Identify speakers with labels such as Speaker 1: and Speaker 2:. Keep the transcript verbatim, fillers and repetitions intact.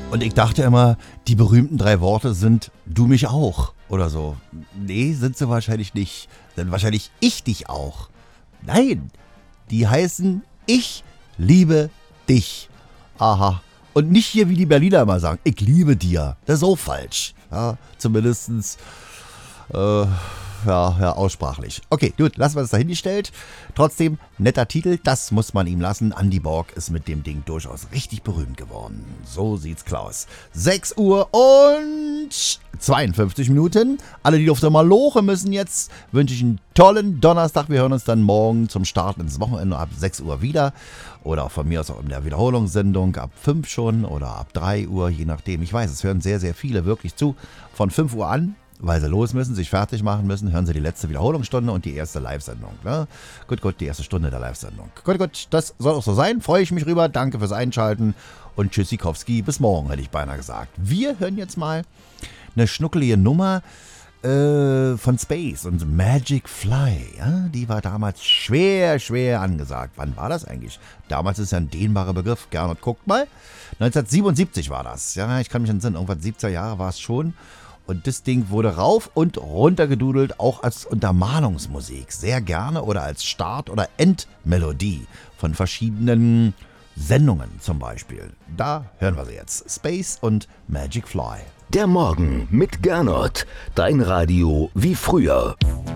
Speaker 1: Und ich dachte immer, die berühmten drei Worte sind du mich auch oder so. Nee, sind sie wahrscheinlich nicht. Sind wahrscheinlich ich dich auch. Nein, die heißen ich liebe dich. Aha. Und nicht hier, wie die Berliner immer sagen, ich liebe dir. Das ist auch falsch. Ja, zumindestens, äh, ja, ja, aussprachlich. Okay, gut, lassen wir das dahingestellt. Trotzdem, netter Titel, das muss man ihm lassen. Andy Borg ist mit dem Ding durchaus richtig berühmt geworden. So sieht's klar aus. sechs Uhr und zweiundfünfzig Minuten. Alle, die auf der Maloche müssen jetzt, wünsche ich einen tollen Donnerstag. Wir hören uns dann morgen zum Start ins Wochenende ab sechs Uhr wieder. Oder auch von mir aus auch in der Wiederholungssendung ab fünf schon oder ab drei Uhr, je nachdem. Ich weiß, es hören sehr, sehr viele wirklich zu. Von fünf Uhr an, weil sie los müssen, sich fertig machen müssen, hören sie die letzte Wiederholungsstunde und die erste Live-Sendung. Ne? Gut, gut, die erste Stunde der Live-Sendung. Gut, gut, das soll auch so sein. Freue ich mich rüber. Danke fürs Einschalten und Tschüssikowski. Bis morgen, hätte ich beinahe gesagt. Wir hören jetzt mal eine schnuckelige Nummer äh, von Space und Magic Fly. Ja? Die war damals schwer, schwer angesagt. Wann war das eigentlich? Damals ist ja ein dehnbarer Begriff. Gernot, guckt mal. neunzehnhundertsiebenundsiebzig war das. Ja, ich kann mich entsinnen. Irgendwann siebziger Jahre war es schon. Und das Ding wurde rauf und runter gedudelt, auch als Untermalungsmusik. Sehr gerne oder als Start- oder Endmelodie von verschiedenen Sendungen zum Beispiel. Da hören wir sie jetzt. Space und Magic Fly.
Speaker 2: Der Morgen mit Gernot. Dein Radio wie früher.